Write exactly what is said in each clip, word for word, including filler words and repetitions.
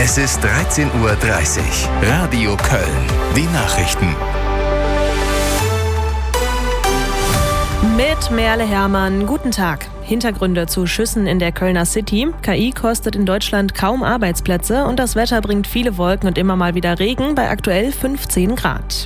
Es ist dreizehn Uhr dreißig. Radio Köln. Die Nachrichten. Mit Merle Hermann. Guten Tag. Hintergründe zu Schüssen in der Kölner City. K I kostet in Deutschland kaum Arbeitsplätze und das Wetter bringt viele Wolken und immer mal wieder Regen bei aktuell fünfzehn Grad.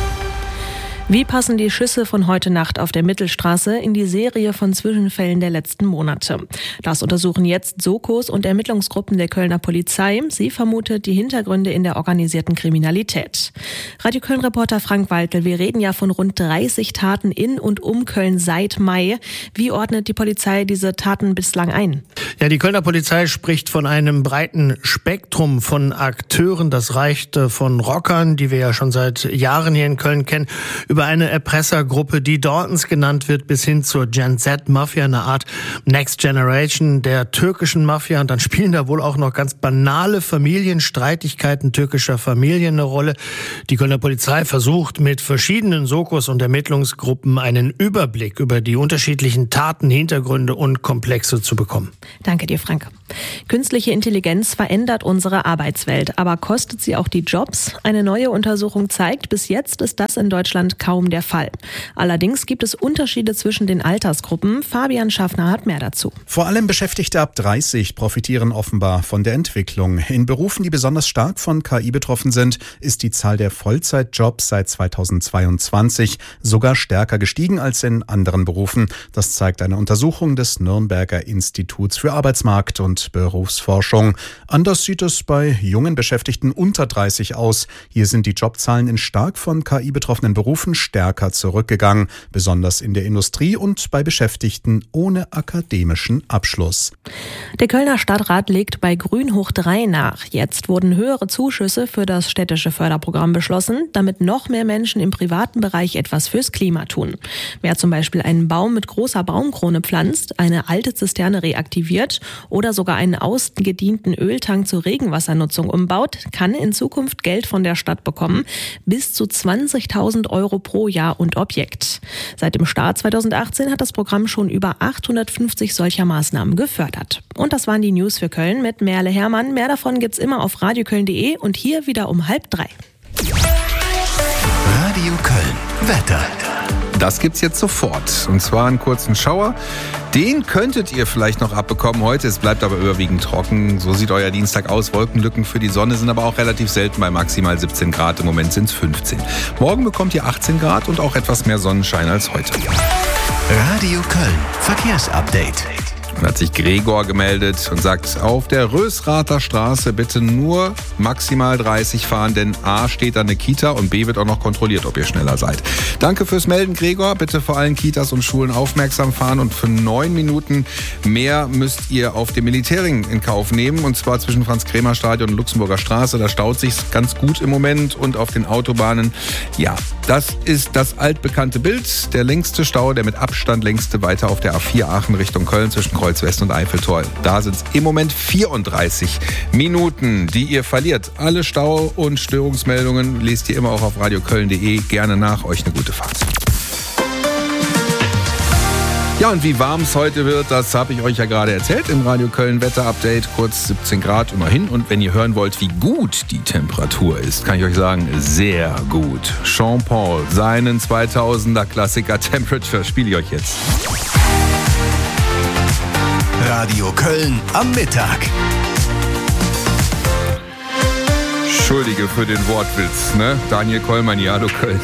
Wie passen die Schüsse von heute Nacht auf der Mittelstraße in die Serie von Zwischenfällen der letzten Monate? Das untersuchen jetzt Sokos und Ermittlungsgruppen der Kölner Polizei. Sie vermutet die Hintergründe in der organisierten Kriminalität. Radio Köln-Reporter Frank Waltel, wir reden ja von rund dreißig Taten in und um Köln seit Mai. Wie ordnet die Polizei diese Taten bislang ein? Ja, die Kölner Polizei spricht von einem breiten Spektrum von Akteuren. Das reicht von Rockern, die wir ja schon seit Jahren hier in Köln kennen, über eine Erpressergruppe, die Daltons genannt wird, bis hin zur Gen Z-Mafia, eine Art Next Generation der türkischen Mafia. Und dann spielen da wohl auch noch ganz banale Familienstreitigkeiten türkischer Familien eine Rolle. Die Kölner Polizei versucht mit verschiedenen Sokos und Ermittlungsgruppen einen Überblick über die unterschiedlichen Taten, Hintergründe und Komplexe zu bekommen. Danke dir, Frank. Künstliche Intelligenz verändert unsere Arbeitswelt, aber kostet sie auch die Jobs? Eine neue Untersuchung zeigt, bis jetzt ist das in Deutschland kaum der Fall. Allerdings gibt es Unterschiede zwischen den Altersgruppen. Fabian Schaffner hat mehr dazu. Vor allem Beschäftigte ab dreißig profitieren offenbar von der Entwicklung. In Berufen, die besonders stark von K I betroffen sind, ist die Zahl der Vollzeitjobs seit zweitausendzweiundzwanzig sogar stärker gestiegen als in anderen Berufen. Das zeigt eine Untersuchung des Nürnberger Instituts für Arbeitsmarkt und Berufsforschung. Anders sieht es bei jungen Beschäftigten unter dreißig aus. Hier sind die Jobzahlen in stark von K I betroffenen Berufen stärker zurückgegangen, besonders in der Industrie und bei Beschäftigten ohne akademischen Abschluss. Der Kölner Stadtrat legt bei Grün hoch drei nach. Jetzt wurden höhere Zuschüsse für das städtische Förderprogramm beschlossen, damit noch mehr Menschen im privaten Bereich etwas fürs Klima tun. Wer zum Beispiel einen Baum mit großer Baumkrone pflanzt, eine alte Zisterne reaktiviert oder sogar einen ausgedienten Öltank zur Regenwassernutzung umbaut, kann in Zukunft Geld von der Stadt bekommen, bis zu zwanzigtausend Euro pro Jahr und Objekt. Seit dem Start zweitausendachtzehn hat das Programm schon über achthundertfünfzig solcher Maßnahmen gefördert. Und das waren die News für Köln mit Merle Hermann. Mehr davon gibt's immer auf radioköln punkt de und hier wieder um halb drei. Radio Köln. Wetter. Das gibt's jetzt sofort. Und zwar einen kurzen Schauer. Den könntet ihr vielleicht noch abbekommen heute. Es bleibt aber überwiegend trocken. So sieht euer Dienstag aus. Wolkenlücken für die Sonne sind aber auch relativ selten bei maximal siebzehn Grad. Im Moment sind es fünfzehn. Morgen bekommt ihr achtzehn Grad und auch etwas mehr Sonnenschein als heute. Radio Köln. Verkehrsupdate. Da hat sich Gregor gemeldet und sagt, auf der Rösrather Straße bitte nur maximal dreißig fahren, denn A steht da eine Kita und B wird auch noch kontrolliert, ob ihr schneller seid. Danke fürs Melden, Gregor. Bitte vor allen Kitas und Schulen aufmerksam fahren und für neun Minuten mehr müsst ihr auf dem Militärring in Kauf nehmen, und zwar zwischen Franz-Kremer-Stadion und Luxemburger Straße. Da staut sich's ganz gut im Moment und auf den Autobahnen. Ja, das ist das altbekannte Bild. Der längste Stau, der mit Abstand längste, weiter auf der A vier Aachen Richtung Köln zwischen Kreuz West und Eiffeltor. Da sind es im Moment vierunddreißig Minuten, die ihr verliert. Alle Stau- und Störungsmeldungen lest ihr immer auch auf radioköln punkt de. Gerne nach. Euch eine gute Fahrt. Ja, und wie warm es heute wird, das habe ich euch ja gerade erzählt im Radio Köln Wetter-Update. Kurz siebzehn Grad immerhin. Und wenn ihr hören wollt, wie gut die Temperatur ist, kann ich euch sagen, sehr gut. Sean Paul, seinen zweitausender Klassiker Temperature spiele ich euch jetzt. Radio Köln am Mittag. Entschuldige für den Wortwitz, ne? Daniel Kollmann, ja, hallo Köln.